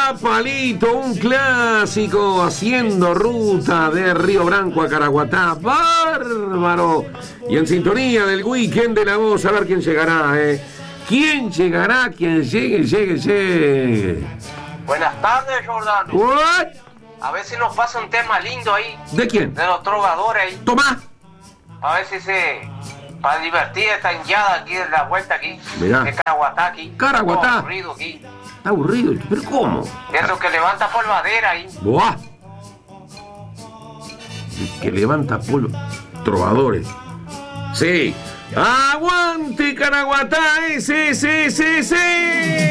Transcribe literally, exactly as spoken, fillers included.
a Palito, un clásico, haciendo ruta de Río Branco a Caraguatá. ¡Bárbaro! Y en sintonía del weekend de La Voz, a ver quién llegará, ¿eh? ¿Quién llegará? Quien llegue, llegue, llegue. Buenas tardes, Jordano. ¿What? A ver si nos pasa un tema lindo ahí. ¿De quién? De los trovadores ahí. Tomá. A ver si se... Para divertir esta hinchada aquí, de la vuelta aquí. Mirá. De Caraguatá aquí. Caraguatá. Todo aburrido aquí. Está aburrido, ¿pero cómo? Eso que levanta polvadera ahí. ¡Buah! Que levanta polvo. Trovadores. Sí. ¡Aguante, Caraguatá! ¡Sí, sí, sí, sí!